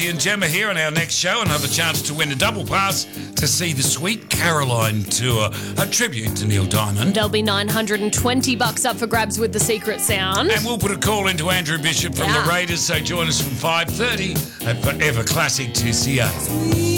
Lockie and Gemma here on our next show. Another chance to win a double pass to see the Sweet Caroline tour, a tribute to Neil Diamond. There'll be $920 up for grabs with the secret sound. And we'll put a call into Andrew Bishop from the Raiders, so join us from 5:30 at Forever Classic 2CR.